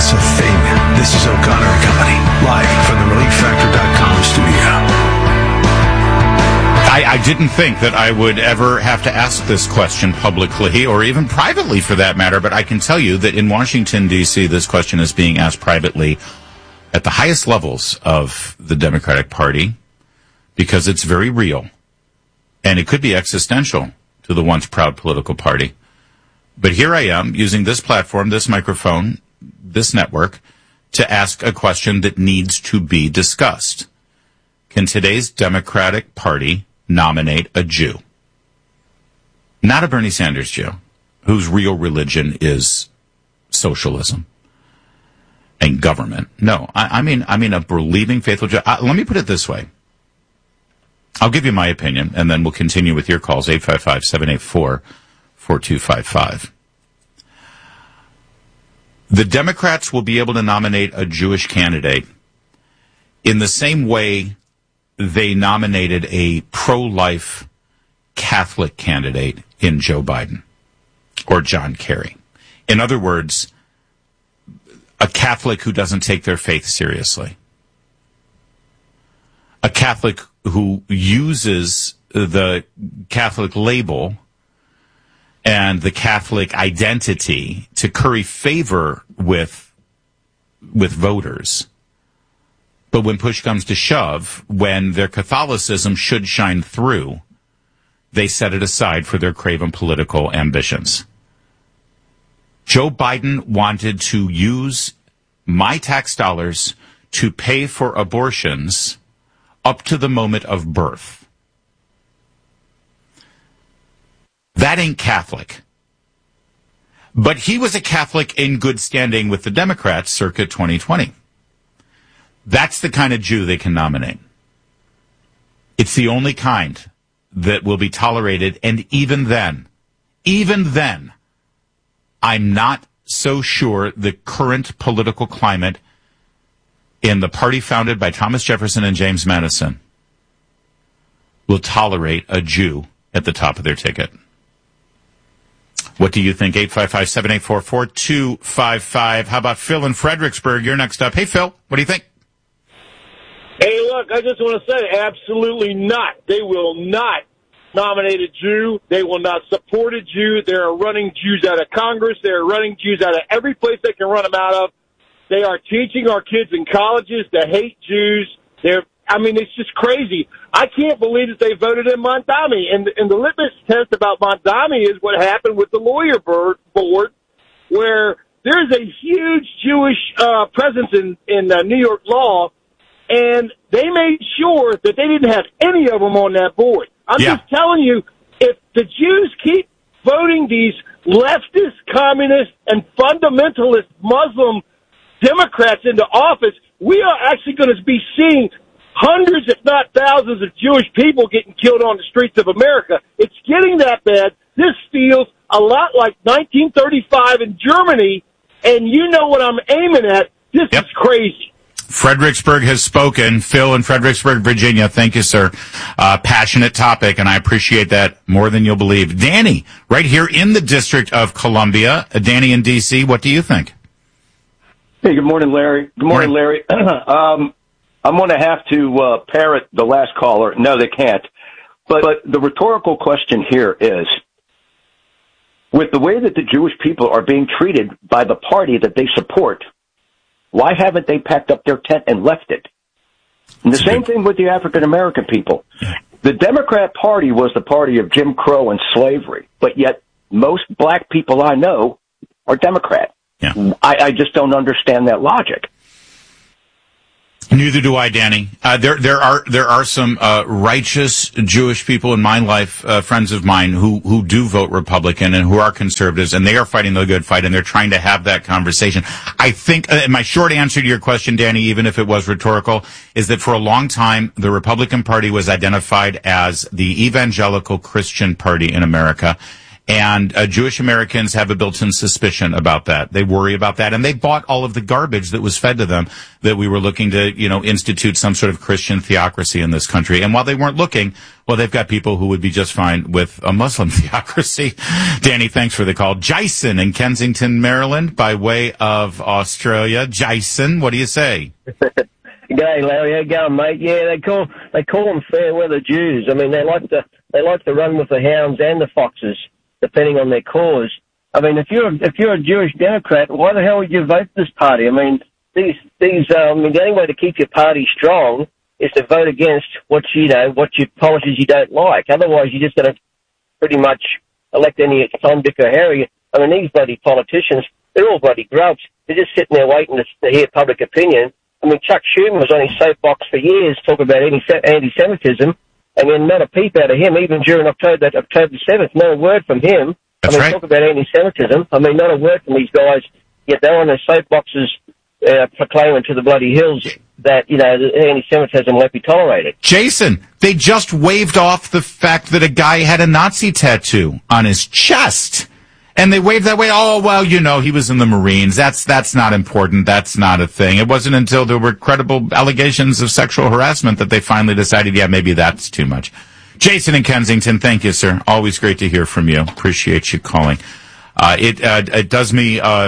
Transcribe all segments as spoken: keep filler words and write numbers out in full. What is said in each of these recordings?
It's a thing. This is O'Connor and Company, live from the relief factor dot com studio. I, I didn't think that I would ever have to ask this question publicly, or even privately for that matter, but I can tell you that in Washington, D C, this question is being asked privately at the highest levels of the Democratic Party, because it's very real, and it could be existential to the once proud political party. But here I am, using this platform, this microphone, this network, to ask a question that needs to be discussed. Can today's Democratic Party nominate a Jew? Not a Bernie Sanders Jew, whose real religion is socialism and government. No, I, I mean, I mean a believing, faithful Jew. Uh, let me put it this way. I'll give you my opinion, and then we'll continue with your calls, eight five five, seven eight four, four two five five. The Democrats will be able to nominate a Jewish candidate in the same way they nominated a pro-life Catholic candidate in Joe Biden or John Kerry. In other words, a Catholic who doesn't take their faith seriously. A Catholic who uses the Catholic label and the Catholic identity to curry favor with with voters. But when push comes to shove, when their Catholicism should shine through, they set it aside for their craven political ambitions. Joe Biden wanted to use my tax dollars to pay for abortions up to the moment of birth. That ain't Catholic. But he was a Catholic in good standing with the Democrats circa twenty twenty. That's the kind of Jew they can nominate. It's the only kind that will be tolerated, and even then, even then, I'm not so sure the current political climate in the party founded by Thomas Jefferson and James Madison will tolerate a Jew at the top of their ticket. What do you think? eight five five, seven eight four, four two five five. How about Phil in Fredericksburg? You're next up. Hey, Phil, what do you think? Hey, look, I just want to say absolutely not. They will not nominate a Jew. They will not support a Jew. They're running Jews out of Congress. They're running Jews out of every place they can run them out of. They are teaching our kids in colleges to hate Jews. They're, I mean, it's just crazy. I can't believe that they voted in Mondami. And, and the litmus test about Mondami is what happened with the lawyer board, where there's a huge Jewish uh, presence in, in uh, New York law, and they made sure that they didn't have any of them on that board. I'm yeah. just telling you, if the Jews keep voting these leftist, communist, and fundamentalist Muslim Democrats into office, we are actually going to be seeing hundreds, if not thousands, of Jewish people getting killed on the streets of America. It's getting that bad. This feels a lot like nineteen thirty-five in Germany, and you know what I'm aiming at. This yep. is crazy. Fredericksburg has spoken. Phil in Fredericksburg, Virginia. Thank you, sir. Uh, passionate topic, and I appreciate that more than you'll believe. Danny, right here in the District of Columbia. Uh, Danny in D C, what do you think? Hey, good morning, Larry. Good morning, Larry. um, I'm going to have to uh, parrot the last caller. No, they can't. But, but the rhetorical question here is, with the way that the Jewish people are being treated by the party that they support, why haven't they packed up their tent and left it? And the same thing with the African-American people. The Democrat Party was the party of Jim Crow and slavery, but yet most black people I know are Democrat. Yeah. I, I just don't understand that logic. Neither do I, Danny. Uh, there, there are there are some uh, righteous Jewish people in my life, uh, friends of mine, who who do vote Republican and who are conservatives, and they are fighting the good fight, and they're trying to have that conversation. I think, uh, my short answer to your question, Danny, even if it was rhetorical, is that for a long time the Republican Party was identified as the evangelical Christian party in America, And uh, Jewish Americans have a built-in suspicion about that. They worry about that. And they bought all of the garbage that was fed to them that we were looking to, you know, institute some sort of Christian theocracy in this country. And while they weren't looking, well, they've got people who would be just fine with a Muslim theocracy. Danny, thanks for the call. Jason in Kensington, Maryland, by way of Australia. Jason, what do you say? G'day, Larry. How you going, mate? Yeah, they call they call them fair weather Jews. I mean, they like to they like to run with the hounds and the foxes, depending on their cause. I mean, if you're if you're a Jewish Democrat, why the hell would you vote for this party? I mean, these these um, I mean, the only way to keep your party strong is to vote against what you know what your policies you don't like. Otherwise, you're just going to pretty much elect any Tom, Dick, or Harry. I mean, these bloody politicians, they're all bloody grubs. They're just sitting there waiting to, to hear public opinion. I mean, Chuck Schumer was on his soapbox for years talking about anti-Semitism, and then not a peep out of him, even during October October seventh, not a word from him. That's I mean, right. Talk about anti-Semitism. I mean, not a word from these guys, yet they're on their soapboxes uh, proclaiming to the bloody hills that, you know, anti-Semitism won't be tolerated. Jason, they just waved off the fact that a guy had a Nazi tattoo on his chest. And they waved that way. Oh, well, you know, he was in the Marines. That's that's not important. That's not a thing. It wasn't until there were credible allegations of sexual harassment that they finally decided, yeah, maybe that's too much. Jason in Kensington, thank you, sir. Always great to hear from you. Appreciate you calling. Uh, it uh, it does me. Uh,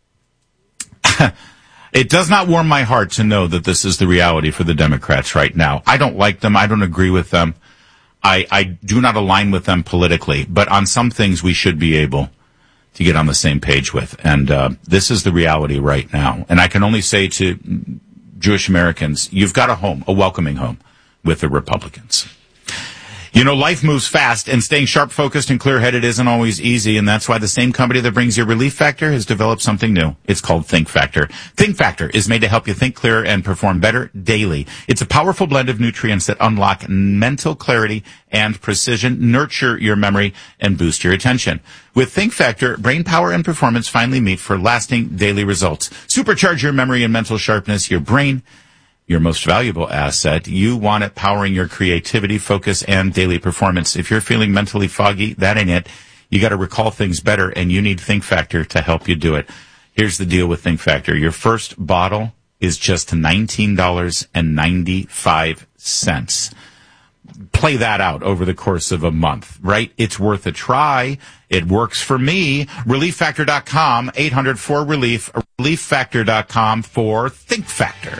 it does not warm my heart to know that this is the reality for the Democrats right now. I don't like them. I don't agree with them. I I do not align with them politically. But on some things, we should be able to get on the same page with. And uh, this is the reality right now. And I can only say to Jewish Americans, you've got a home, a welcoming home with the Republicans. You know, life moves fast, and staying sharp, focused, and clear-headed isn't always easy, and that's why the same company that brings you Relief Factor has developed something new. It's called Think Factor. Think Factor is made to help you think clearer and perform better daily. It's a powerful blend of nutrients that unlock mental clarity and precision, nurture your memory, and boost your attention. With Think Factor, brain power and performance finally meet for lasting daily results. Supercharge your memory and mental sharpness, your brain, your most valuable asset. You want it powering your creativity, focus, and daily performance. If you're feeling mentally foggy, that ain't it. You got to recall things better, and you need Think Factor to help you do it. Here's the deal with Think Factor. Your first bottle is just nineteen dollars and ninety-five cents. Play that out over the course of a month, right? It's worth a try. It works for me. relief factor dot com, eight hundred four relief, relief factor dot com for Think Factor.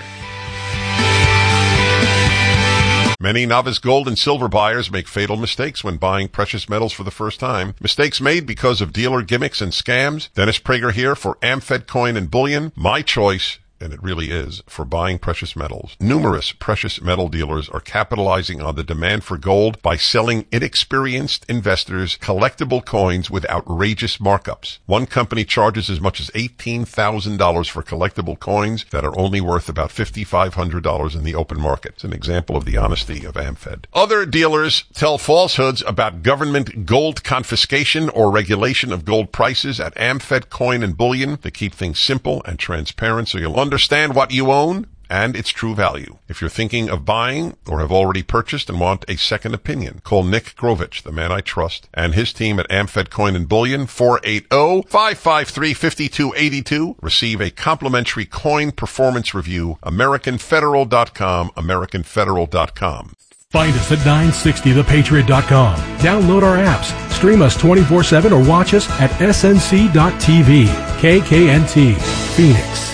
Many novice gold and silver buyers make fatal mistakes when buying precious metals for the first time. Mistakes made because of dealer gimmicks and scams. Dennis Prager here for Amfed Coin and Bullion. My choice, and it really is, for buying precious metals. Numerous precious metal dealers are capitalizing on the demand for gold by selling inexperienced investors collectible coins with outrageous markups. One company charges as much as eighteen thousand dollars for collectible coins that are only worth about five thousand five hundred dollars in the open market. It's an example of the honesty of Amfed. Other dealers tell falsehoods about government gold confiscation or regulation of gold prices at Amfed Coin and Bullion to keep things simple and transparent so you'll understand what you own and its true value. If you're thinking of buying or have already purchased and want a second opinion, call Nick Grovich, the man I trust, and his team at Amfed Coin and Bullion, four eight zero, five five three, five two eight two. Receive a complimentary coin performance review. American Federal dot com, American Federal dot com. Find us at nine sixty the patriot dot com. Download our apps, stream us twenty-four seven, or watch us at S N C dot T V. K K N T, Phoenix.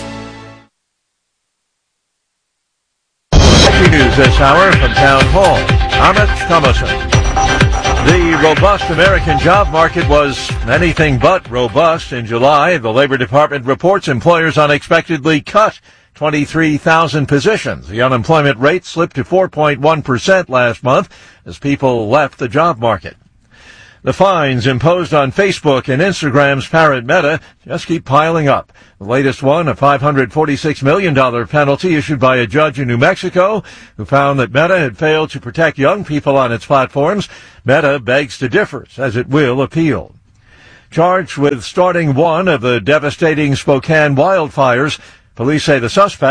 News this hour from Town Hall. Amit Thomason. The robust American job market was anything but robust in July. The Labor Department reports employers unexpectedly cut twenty-three thousand positions. The unemployment rate slipped to four point one percent last month as people left the job market. The fines imposed on Facebook and Instagram's parent Meta just keep piling up. The latest one, a five hundred forty-six million dollars penalty issued by a judge in New Mexico who found that Meta had failed to protect young people on its platforms. Meta begs to differ, says it will appeal. Charged with starting one of the devastating Spokane wildfires, police say the suspect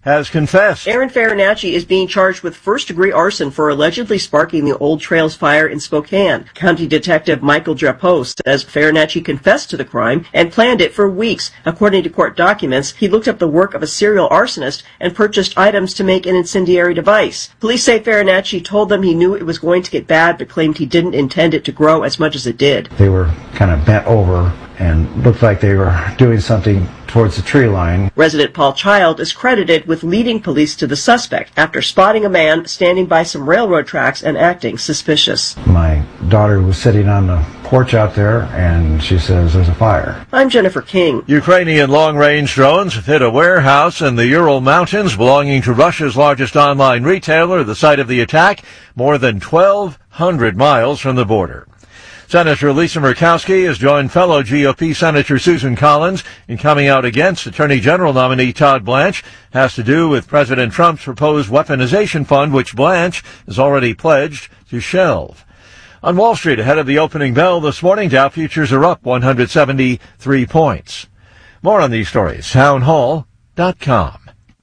has confessed. Aaron Farinacci is being charged with first-degree arson for allegedly sparking the Old Trails fire in Spokane. County Detective Michael Drapeau says Farinacci confessed to the crime and planned it for weeks. According to court documents, he looked up the work of a serial arsonist and purchased items to make an incendiary device. Police say Farinacci told them he knew it was going to get bad, but claimed he didn't intend it to grow as much as it did. They were kind of bent over and looked like they were doing something towards the tree line. Resident Paul Child is credited with leading police to the suspect after spotting a man standing by some railroad tracks and acting suspicious. My daughter was sitting on the porch out there, and she says there's a fire. I'm Jennifer King. Ukrainian long-range drones hit a warehouse in the Ural Mountains belonging to Russia's largest online retailer, the site of the attack, more than twelve hundred miles from the border. Senator Lisa Murkowski has joined fellow G O P Senator Susan Collins in coming out against Attorney General nominee Todd Blanche. Has to do with President Trump's proposed weaponization fund, which Blanche has already pledged to shelve. On Wall Street, ahead of the opening bell this morning, Dow futures are up one hundred seventy-three points. More on these stories, town hall dot com.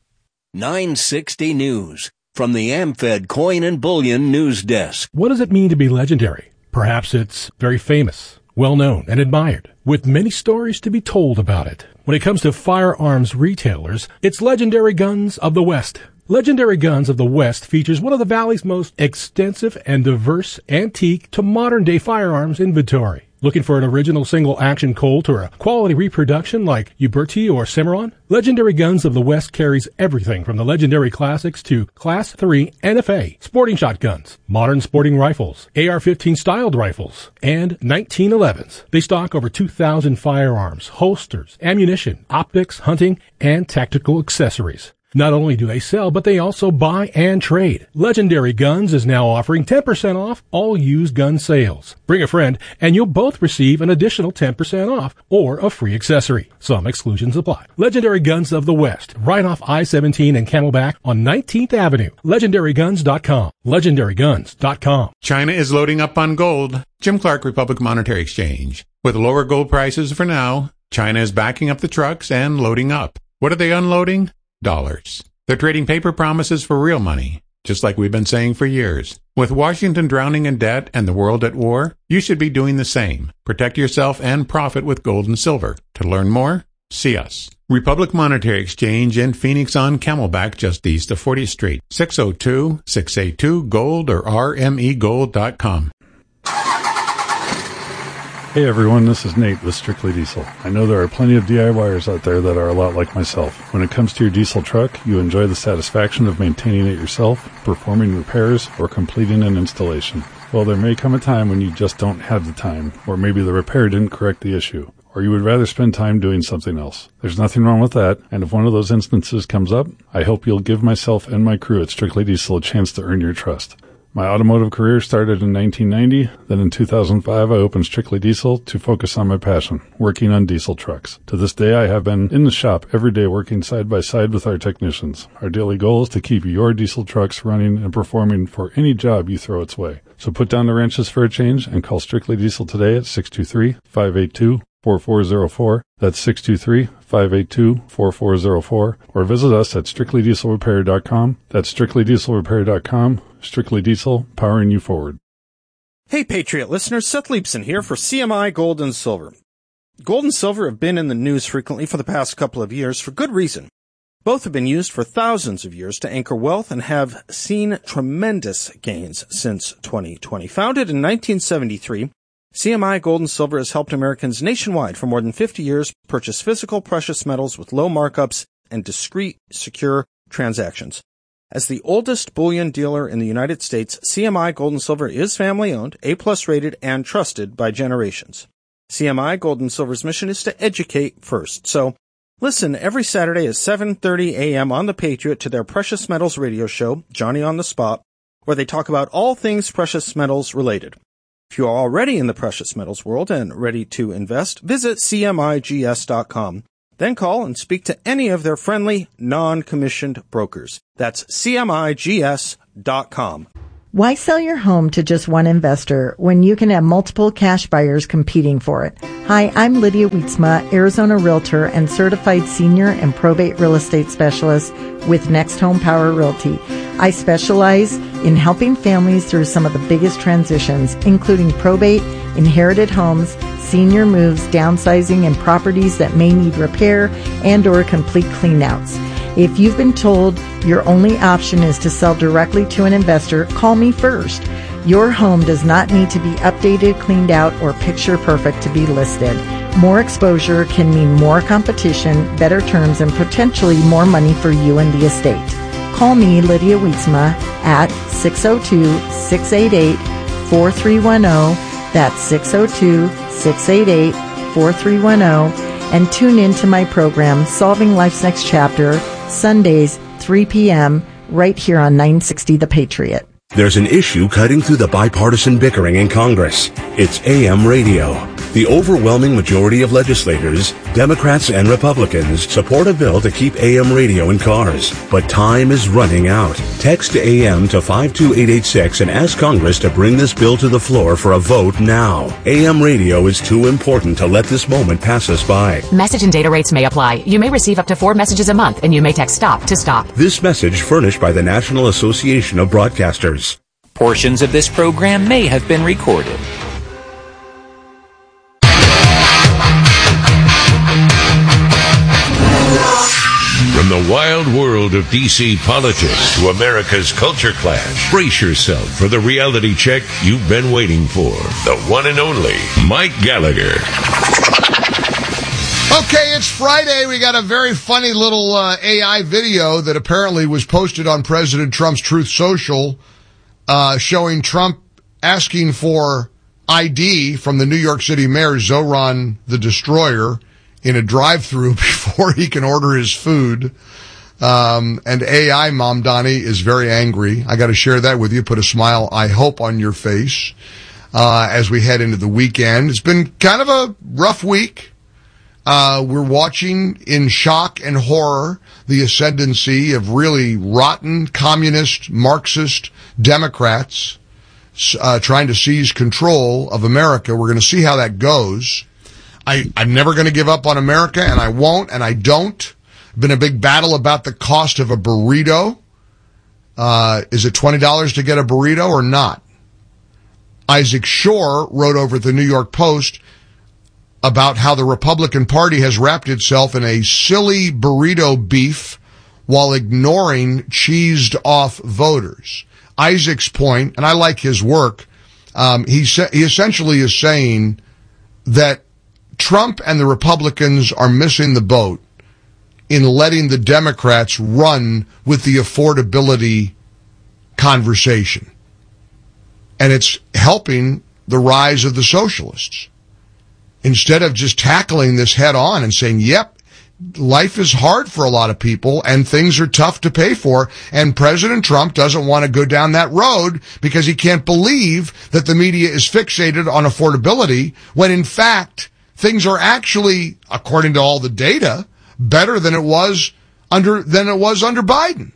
nine sixty News from the AmFed Coin and Bullion News Desk. What does it mean to be legendary? Perhaps it's very famous, well-known, and admired, with many stories to be told about it. When it comes to firearms retailers, it's Legendary Guns of the West. Legendary Guns of the West features one of the Valley's most extensive and diverse antique to modern-day firearms inventory. Looking for an original single-action Colt or a quality reproduction like Uberti or Cimarron? Legendary Guns of the West carries everything from the legendary classics to Class three N F A, sporting shotguns, modern sporting rifles, A R fifteen styled rifles, and nineteen elevens. They stock over two thousand firearms, holsters, ammunition, optics, hunting, and tactical accessories. Not only do they sell, but they also buy and trade. Legendary Guns is now offering ten percent off all used gun sales. Bring a friend, and you'll both receive an additional ten percent off or a free accessory. Some exclusions apply. Legendary Guns of the West, right off I seventeen and Camelback on nineteenth Avenue. Legendary Guns dot com. Legendary Guns dot com. China is loading up on gold. Jim Clark, Republic Monetary Exchange. With lower gold prices for now, China is backing up the trucks and loading up. What are they unloading? Dollars. They're trading paper promises for real money, just like we've been saying for years. With Washington drowning in debt and the world at war, you should be doing the same. Protect yourself and profit with gold and silver. To learn more, see us. Republic Monetary Exchange in Phoenix on Camelback, just east of fortieth Street. six oh two, six eight two, GOLD or R M E gold dot com. Hey everyone, this is Nate with Strictly Diesel. I know there are plenty of DIYers out there that are a lot like myself. When it comes to your diesel truck, you enjoy the satisfaction of maintaining it yourself, performing repairs, or completing an installation. Well, there may come a time when you just don't have the time, or maybe the repair didn't correct the issue, or you would rather spend time doing something else. There's nothing wrong with that, and if one of those instances comes up, I hope you'll give myself and my crew at Strictly Diesel a chance to earn your trust. My automotive career started in nineteen ninety, then in two thousand five I opened Strictly Diesel to focus on my passion, working on diesel trucks. To this day I have been in the shop every day working side by side with our technicians. Our daily goal is to keep your diesel trucks running and performing for any job you throw its way. So put down the wrenches for a change and call Strictly Diesel today at six two three, five eight two, four four zero four. That's six two three, five eight two, four four zero four. Or visit us at strictly diesel repair dot com. That's strictly diesel repair dot com. Strictly Diesel, powering you forward. Hey, Patriot listeners, Seth Leibson here for C M I Gold and Silver. Gold and silver have been in the news frequently for the past couple of years for good reason. Both have been used for thousands of years to anchor wealth and have seen tremendous gains since twenty twenty. Founded in nineteen seventy-three, C M I Gold and Silver has helped Americans nationwide for more than fifty years purchase physical precious metals with low markups and discreet, secure transactions. As the oldest bullion dealer in the United States, C M I Gold and Silver is family-owned, A-plus rated, and trusted by generations. C M I Gold and Silver's mission is to educate first. So listen every Saturday at seven thirty a.m. on The Patriot to their Precious Metals radio show, Johnny on the Spot, where they talk about all things precious metals related. If you are already in the precious metals world and ready to invest, visit C M I G S dot com. Then call and speak to any of their friendly, non-commissioned brokers. That's C M I G S dot com. Why sell your home to just one investor when you can have multiple cash buyers competing for it? Hi, I'm Lydia Wietzma, Arizona Realtor and Certified Senior and Probate Real Estate Specialist with Next Home Power Realty. I specialize in helping families through some of the biggest transitions, including probate, inherited homes, senior moves, downsizing, and properties that may need repair and or complete cleanouts. If you've been told your only option is to sell directly to an investor, call me first. Your home does not need to be updated, cleaned out, or picture perfect to be listed. More exposure can mean more competition, better terms, and potentially more money for you and the estate. Call me, Lydia Wietzma, at six oh two, six eight eight, four three one oh. That's six oh two, six eight eight, four three one oh. And tune in to my program, Solving Life's Next Chapter, Sundays, three p.m., right here on nine sixty The Patriot. There's an issue cutting through the bipartisan bickering in Congress. It's A M radio. The overwhelming majority of legislators, Democrats and Republicans, support a bill to keep A M radio in cars. But time is running out. Text A M to five two eight eight six and ask Congress to bring this bill to the floor for a vote now. A M radio is too important to let this moment pass us by. Message and data rates may apply. You may receive up to four messages a month, and you may text STOP to stop. This message furnished by the National Association of Broadcasters. Portions of this program may have been recorded. From the wild world of D C politics to America's culture clash, brace yourself for the reality check you've been waiting for. The one and only Mike Gallagher. Okay, it's Friday. We got a very funny little uh, A I video that apparently was posted on President Trump's Truth Social, uh, showing Trump asking for I D from the New York City mayor, Zoran the Destroyer, in a drive-thru before he can order his food. Um, and A I Mom Donnie is very angry. I got to share that with you. Put a smile, I hope, on your face uh, as we head into the weekend. It's been kind of a rough week. Uh, we're watching in shock and horror the ascendancy of really rotten communist, Marxist Democrats uh, trying to seize control of America. We're going to see how that goes. I, I'm never going to give up on America, and I won't, and I don't. Been a big battle about the cost of a burrito. Uh, is it twenty dollars to get a burrito or not? Isaac Shore wrote over at the New York Post about how the Republican Party has wrapped itself in a silly burrito beef while ignoring cheesed-off voters. Isaac's point, and I like his work, um, he, sa- he essentially is saying that Trump and the Republicans are missing the boat in letting the Democrats run with the affordability conversation. And it's helping the rise of the socialists. Instead of just tackling this head on and saying, yep, life is hard for a lot of people and things are tough to pay for, and President Trump doesn't want to go down that road because he can't believe that the media is fixated on affordability when in fact things are actually, according to all the data, better than it was under than it was under Biden.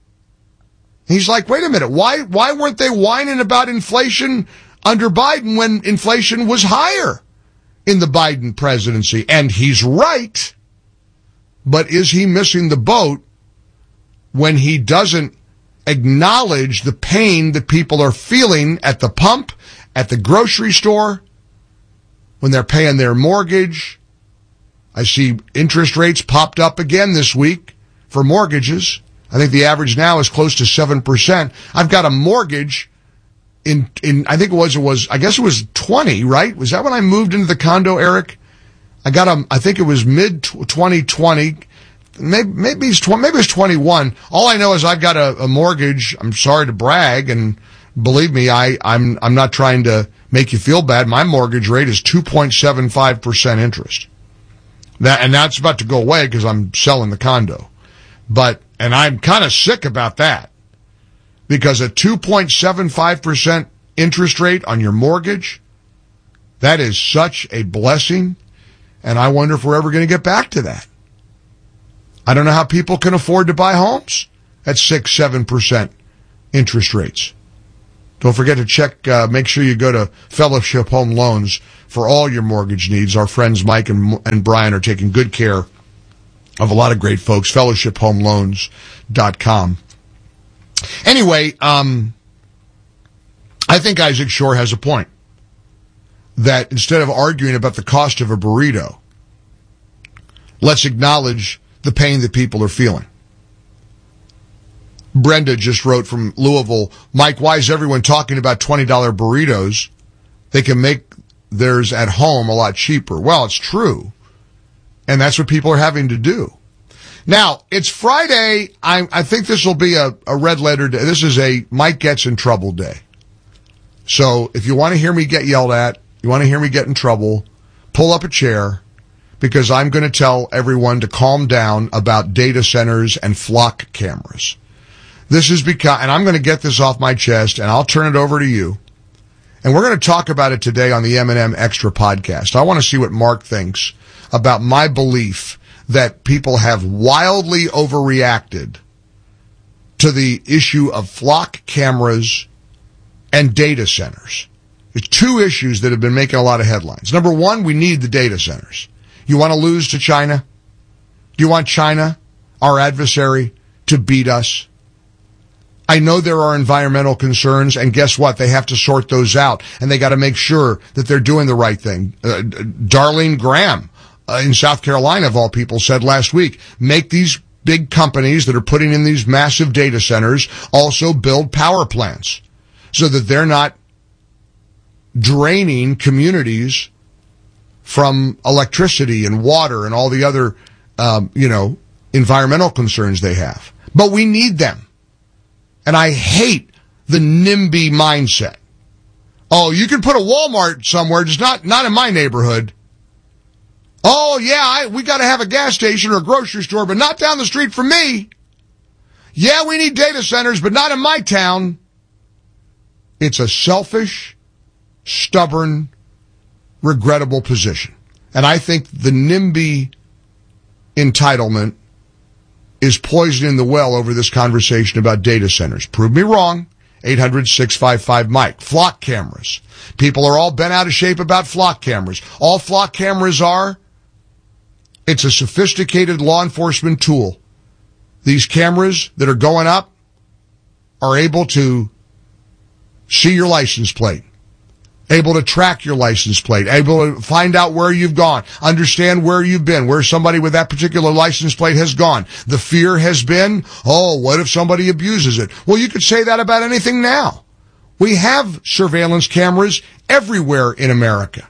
He's like, wait a minute, why why weren't they whining about inflation under Biden when inflation was higher in the Biden presidency? And he's right. But is he missing the boat when he doesn't acknowledge the pain that people are feeling at the pump, at the grocery store, when they're paying their mortgage? I see interest rates popped up again this week for mortgages. I think the average now is close to seven percent. I've got a mortgage in, in, I think it was, it was, I guess it was twenty, right? Was that when I moved into the condo, Eric? I got a, I think it was mid twenty twenty. Maybe, maybe it's twenty, maybe it's twenty-one. All I know is I've got a, a mortgage. I'm sorry to brag, and believe me, I, I'm, I'm not trying to make you feel bad. My mortgage rate is two point seven five percent interest. That, and that's about to go away because I'm selling the condo. But, and I'm kind of sick about that, because a two point seven five percent interest rate on your mortgage, that is such a blessing. And I wonder if we're ever going to get back to that. I don't know how people can afford to buy homes at six, seven percent interest rates. Don't forget to check, uh, make sure you go to Fellowship Home Loans for all your mortgage needs. Our friends Mike and, and Brian are taking good care of a lot of great folks. fellowship home loans dot com. Anyway, um, I think Isaac Shore has a point. That instead of arguing about the cost of a burrito, let's acknowledge the pain that people are feeling. Brenda just wrote from Louisville, Mike, why is everyone talking about twenty dollars burritos? They can make theirs at home a lot cheaper. Well, it's true. And that's what people are having to do. Now, it's Friday. I, I think this will be a, a red letter day. This is a Mike Gets in Trouble day. So if you want to hear me get yelled at, you want to hear me get in trouble, pull up a chair, because I'm going to tell everyone to calm down about data centers and flock cameras. This is because, and I'm going to get this off my chest, and I'll turn it over to you. And we're going to talk about it today on the M and M Extra podcast. I want to see what Mark thinks about my belief that people have wildly overreacted to the issue of flock cameras and data centers. There's two issues that have been making a lot of headlines. Number one, we need the data centers. You want to lose to China? Do you want China, our adversary, to beat us? I know there are environmental concerns, and guess what? They have to sort those out, and they got to make sure that they're doing the right thing. Uh, Darlene Graham uh, in South Carolina, of all people, said last week, make these big companies that are putting in these massive data centers also build power plants so that they're not draining communities from electricity and water and all the other, um, you know, environmental concerns they have. But we need them. And I hate the NIMBY mindset. Oh, you can put a Walmart somewhere, just not, not in my neighborhood. Oh, yeah, I, we got to have a gas station or a grocery store, but not down the street from me. Yeah, we need data centers, but not in my town. It's a selfish, stubborn, regrettable position. And I think the NIMBY entitlement is poisoning the well over this conversation about data centers. Prove me wrong. eight hundred, six five five, Mike. Flock cameras. People are all bent out of shape about flock cameras. All flock cameras are, it's a sophisticated law enforcement tool. These cameras that are going up are able to see your license plate, able to track your license plate, able to find out where you've gone, understand where you've been, where somebody with that particular license plate has gone. The fear has been, oh, what if somebody abuses it? Well, you could say that about anything now. We have surveillance cameras everywhere in America.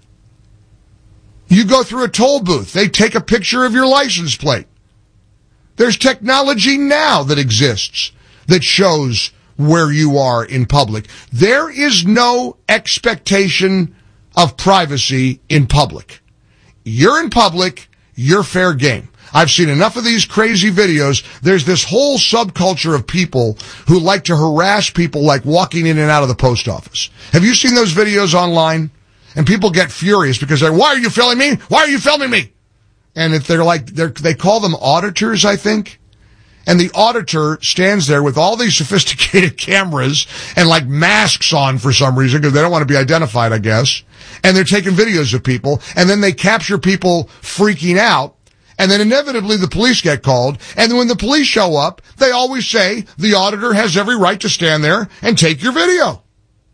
You go through a toll booth, they take a picture of your license plate. There's technology now that exists that shows where you are in public. There is no expectation of privacy in public. You're in public, you're fair game. I've seen enough of these crazy videos. There's this whole subculture of people who like to harass people like walking in and out of the post office. Have you seen those videos online? And people get furious because they're, why are you filming me? Why are you filming me? And if they're like, they're, they call them auditors, I think. And the auditor stands there with all these sophisticated cameras and like masks on for some reason because they don't want to be identified, I guess. And they're taking videos of people, and then they capture people freaking out, and then inevitably the police get called. And when the police show up, they always say the auditor has every right to stand there and take your video.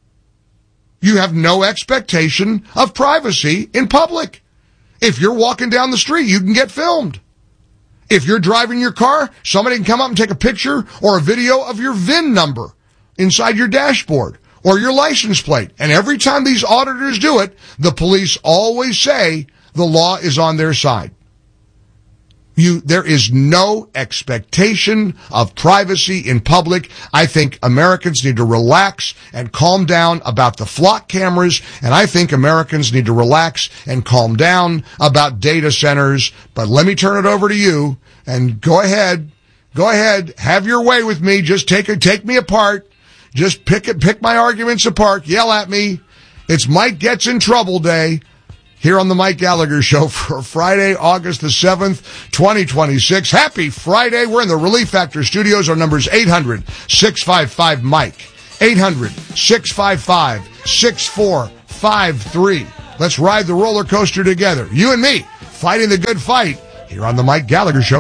You have no expectation of privacy in public. If you're walking down the street, you can get filmed. If you're driving your car, somebody can come up and take a picture or a video of your V I N number inside your dashboard or your license plate. And every time these auditors do it, the police always say the law is on their side. You, there is no expectation of privacy in public. I think Americans need to relax and calm down about the flock cameras, and I think Americans need to relax and calm down about data centers. But let me turn it over to you, and go ahead, go ahead, have your way with me. Just take it, take me apart. Just pick it, pick my arguments apart. Yell at me. It's Mike Gets in Trouble Day. Here on the Mike Gallagher Show for Friday, August the seventh, twenty twenty-six. Happy Friday. We're in the Relief Factor studios. Our number is eight hundred, six five five, Mike. eight hundred, six five five, six four five three. Let's ride the roller coaster together. You and me, fighting the good fight here on the Mike Gallagher Show.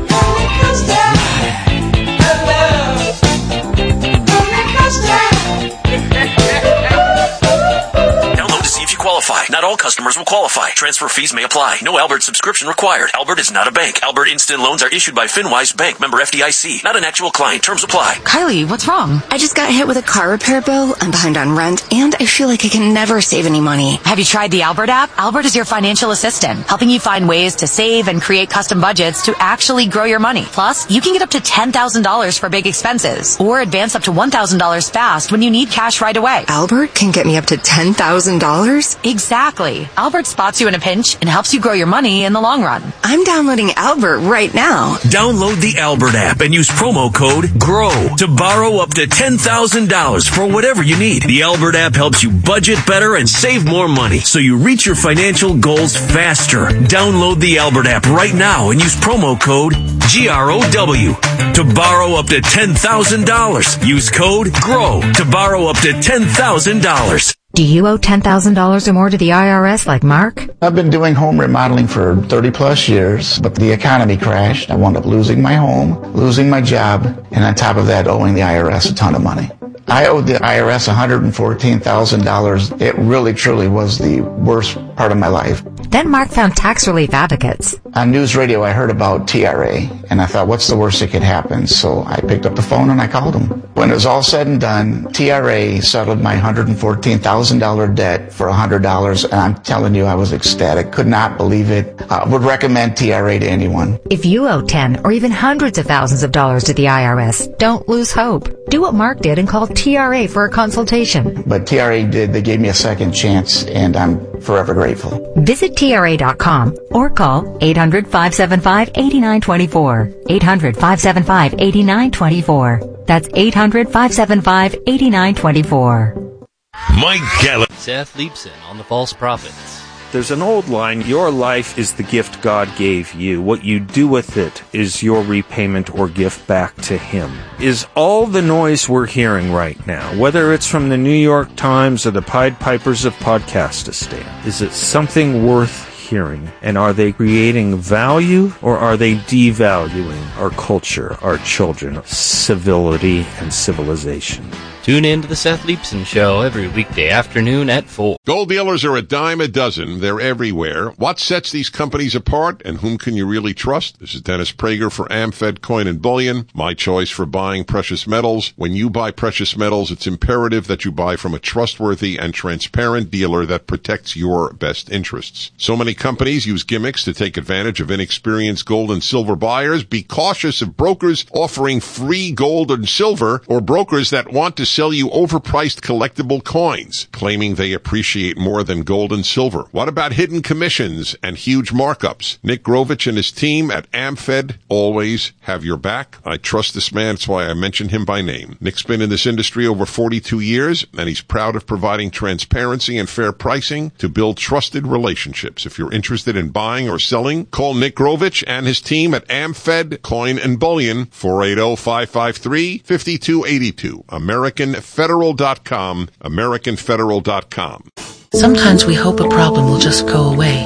Qualify. Not all customers will qualify. Transfer fees may apply. No Albert subscription required. Albert is not a bank. Albert Instant Loans are issued by FinWise Bank, member F D I C. Not an actual client. Terms apply. Kylie, what's wrong? I just got hit with a car repair bill. I'm behind on rent, and I feel like I can never save any money. Have you tried the Albert app? Albert is your financial assistant, helping you find ways to save and create custom budgets to actually grow your money. Plus, you can get up to ten thousand dollars for big expenses, or advance up to one thousand dollars fast when you need cash right away. Albert can get me up to ten thousand dollars? Exactly. Albert spots you in a pinch and helps you grow your money in the long run. I'm downloading Albert right now. Download the Albert app and use promo code GROW to borrow up to ten thousand dollars for whatever you need. The Albert app helps you budget better and save more money so you reach your financial goals faster. Download the Albert app right now and use promo code G R O W to borrow up to ten thousand dollars. Use code GROW to borrow up to ten thousand dollars. Do you owe ten thousand dollars or more to the I R S like Mark? I've been doing home remodeling for thirty plus years, but the economy crashed. I wound up losing my home, losing my job, and on top of that, owing the I R S a ton of money. I owed the I R S one hundred fourteen thousand dollars. It really, truly was the worst part of my life. Then Mark found Tax Relief Advocates. On news radio, I heard about T R A, and I thought, what's the worst that could happen? So I picked up the phone and I called them. When it was all said and done, T R A settled my one hundred fourteen thousand dollars debt for one hundred dollars, and I'm telling you, I was ecstatic. Could not believe it. I uh, would recommend T R A to anyone. If you owe ten or even hundreds of thousands of dollars to the I R S, don't lose hope. Do what Mark did and call T R A for a consultation. But T R A did. They gave me a second chance, and I'm forever grateful. Visit T R A dot com or call eight hundred, five seven five, eight nine two four. eight hundred, five seven five, eight nine two four. That's eight hundred, five seven five, eight nine two four. Mike Gallagher. Seth Leibson on the False Prophets. There's an old line, your life is the gift God gave you. What you do with it is your repayment or gift back to Him. Is all the noise we're hearing right now, whether it's from the New York Times or the Pied Pipers of Podcastistan, is it something worth hearing? And are they creating value or are they devaluing our culture, our children, civility, and civilization? Tune in to the Seth Leibson Show every weekday afternoon at four. Gold dealers are a dime a dozen. They're everywhere. What sets these companies apart, and whom can you really trust? This is Dennis Prager for AmFed Coin and Bullion, my choice for buying precious metals. When you buy precious metals, it's imperative that you buy from a trustworthy and transparent dealer that protects your best interests. So many companies use gimmicks to take advantage of inexperienced gold and silver buyers. Be cautious of brokers offering free gold and silver, or brokers that want to sell you overpriced collectible coins, claiming they appreciate more than gold and silver. What about hidden commissions and huge markups? Nick Grovich and his team at AmFed always have your back. I trust this man. That's why I mention him by name. Nick's been in this industry over forty-two years, and he's proud of providing transparency and fair pricing to build trusted relationships. If you're interested in buying or selling, call Nick Grovich and his team at AmFed Coin and Bullion, four eight zero, five five three, five two eight two. American Federal dot com, American Federal dot com. Sometimes we hope a problem will just go away.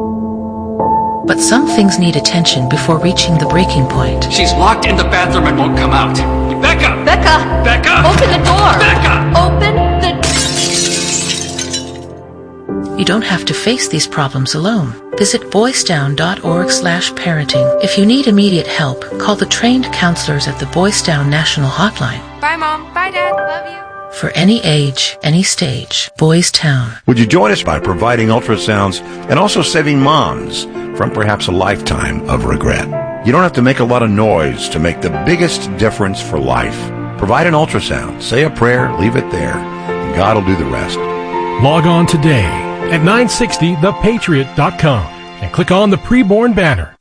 But some things need attention before reaching the breaking point. She's locked in the bathroom and won't come out. Becca! Becca! Becca! Open the door! Becca! Open the... You don't have to face these problems alone. Visit voicedown dot org slash parenting. If you need immediate help, call the trained counselors at the Voice Down National Hotline. Bye, Mom. Bye, Dad. Love you. For any age, any stage, Boys Town. Would you join us by providing ultrasounds and also saving moms from perhaps a lifetime of regret? You don't have to make a lot of noise to make the biggest difference for life. Provide an ultrasound, say a prayer, leave it there, and God will do the rest. Log on today at nine sixty the patriot dot com and click on the preborn banner.